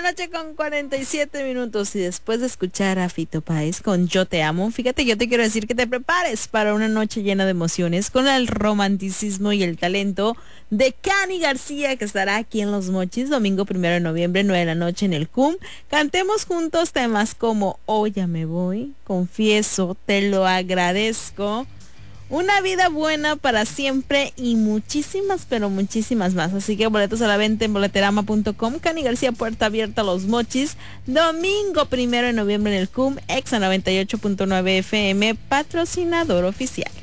la noche con 47 minutos y después de escuchar a Fito Páez con Yo Te Amo, fíjate, yo te quiero decir que te prepares para una noche llena de emociones con el romanticismo y el talento de Cani García, que estará aquí en Los Mochis domingo 1 de noviembre, 9 de la noche en el CUM. Cantemos juntos temas como Hoy ya me voy, Confieso, Te lo agradezco, Una vida buena para siempre y muchísimas, pero muchísimas más. Así que boletos a la venta en boleterama.com. Cani García, puerta abierta a Los Mochis. Domingo 1 de noviembre en el CUM, Exa 98.9 FM, patrocinador oficial.